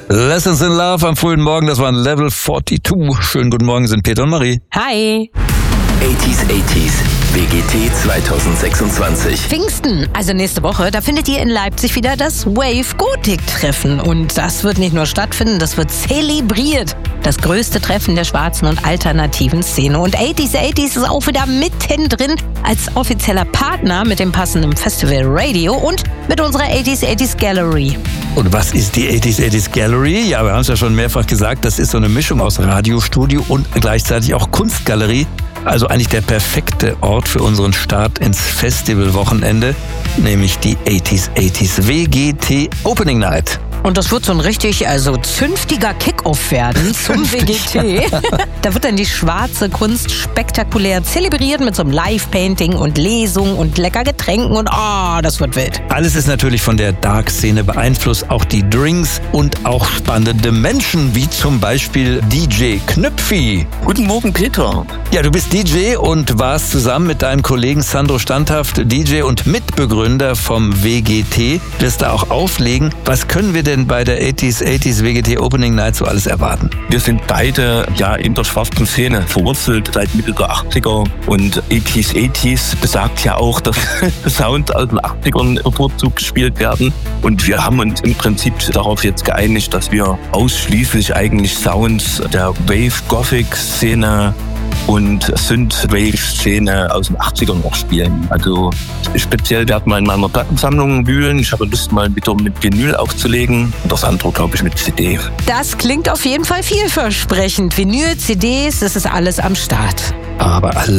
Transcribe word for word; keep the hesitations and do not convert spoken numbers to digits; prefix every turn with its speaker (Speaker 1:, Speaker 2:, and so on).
Speaker 1: Lessons in Love am frühen Morgen, das waren Level zweiundvierzig. Schönen guten Morgen, sind Peter und Marie.
Speaker 2: Hi.
Speaker 3: achtziger achtziger W G T zweitausendsechsundzwanzig.
Speaker 2: Pfingsten, also nächste Woche, da findet ihr in Leipzig wieder das Wave Gothic Treffen. Und das wird nicht nur stattfinden, das wird zelebriert. Das größte Treffen der schwarzen und alternativen Szene. Und achtziger achtziger ist auch wieder mittendrin als offizieller Partner mit dem passenden Festival Radio und mit unserer achtziger achtziger Gallery.
Speaker 1: Und was ist die achtziger achtziger Gallery? Ja, wir haben es ja schon mehrfach gesagt, das ist so eine Mischung aus Radiostudio und gleichzeitig auch Kunstgalerie. Also eigentlich der perfekte Ort für unseren Start ins Festivalwochenende, nämlich die achtziger achtziger W G T Opening Night.
Speaker 2: Und das wird so ein richtig, also zünftiger Kick-Off werden zum W G T. Da wird dann die schwarze Kunst spektakulär zelebriert mit so einem Live-Painting und Lesung und lecker Getränken und oh, das wird wild.
Speaker 1: Alles ist natürlich von der Dark-Szene beeinflusst, auch die Drinks und auch spannende Menschen, wie zum Beispiel D J Knüpfi.
Speaker 4: Guten Morgen, Peter.
Speaker 1: Ja, du bist D J und warst zusammen mit deinem Kollegen Sandro Standhaft D J und Mitbegründer vom W G T. Wirst da auch auflegen. Was können wir denn bei der achtziger achtziger W G T Opening Night so alles erwarten?
Speaker 4: Wir sind beide ja in der schwarzen Szene verwurzelt seit Mitte der achtziger und achtziger achtziger besagt ja auch, dass Sounds aus den achtzigern bevorzugt gespielt werden. Und wir haben uns im Prinzip darauf jetzt geeinigt, dass wir ausschließlich eigentlich Sounds der Wave-Gothic-Szene und Synth-Wave-Szene aus den achtzigern noch spielen. Also speziell werden wir in meiner Plattensammlung wühlen. Ich habe Lust, mal wieder mit Vinyl aufzulegen. Und das andere, glaube ich, mit C D.
Speaker 2: Das klingt auf jeden Fall vielversprechend. Vinyl, C Ds, das ist alles am Start.
Speaker 1: Aber